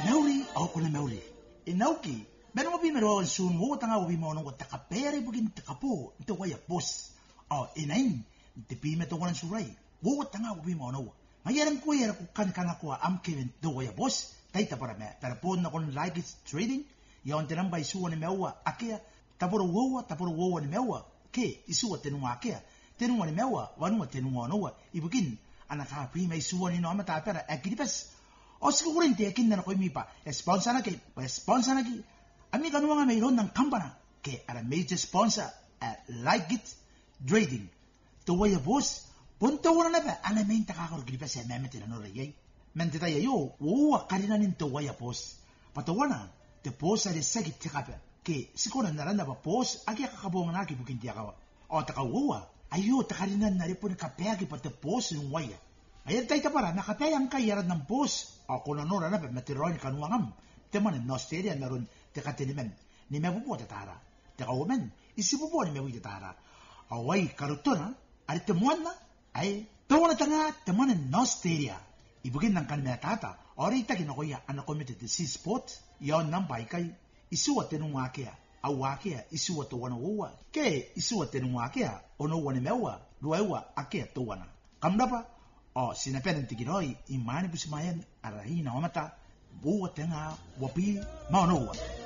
Nauri au kona nauri. E nauki, mena mo bimero al sun wo tanga wo bimo no ta kapere bugin ta kapo, to waya boss. Oh, e nain, te pime to wan surai. Wo tanga wo bimo no. Mayaran ko yara ko kan kana ko am Kevin to waya boss. Taita para me, para pon na kon like it trading. Ya on tenam bai suwa ne mewa akea, taporo wo ne mewa. Ke isuwa tenua akea. Tenua ne mewa, wanua tenua noa. Ibugin anaka prima isuwa ni no amata para akiripes. O siguramente akin na ko mipa sponsor na ki ami kanua nga mayroon ng kampana ke ara major sponsor at Like It Trading to way boss punto wala na ba ana main takakor gripa sa memete na no rayay mente tayo yo wo karina nin to way boss patawana te boss ari sagit tikapa ke sikona naranda ba boss agi kakabong na ki bukin tiakawa o takawa ayo takarina na rin po ni kapea ki pati boss yung waya. Ayan tayo para nakapaya ang kayaran ng boss. O kung ano na matiroin kanuangam. Teman in Australia meron tekatinimen. Ni mebupo tatara. Tekawamen, isibupo ni mebu tatara. Away karuto na, ari temuan na, ay tawa na tanga teman in Australia. Ibugin ng kanina tata. Ori ita kinakoya anakomite de si sport. Yon nang baikay. Isuwa tenung wakea. Awakea isuwa to wana uwa. Ke isuwa tenung wakea. Ono wane mewa. Luewa akea to wana. Kamdapa? O sinapen tiginoi imani busimayan arahi na mamata buwa tenga wapi maunowa.